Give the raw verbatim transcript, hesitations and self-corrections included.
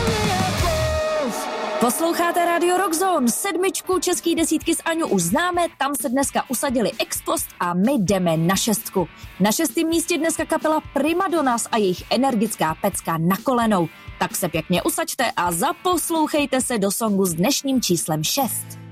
Posloucháte Radio Rockzone, sedmičku český desítky s Aňu už známe, tam se dneska usadili Expost a my jdeme na šestku. Na šestém místě dneska kapela Primadonnas a jejich energická pecka Na kolenou. Tak se pěkně usaďte a zaposlouchejte se do songu s dnešním číslem šest.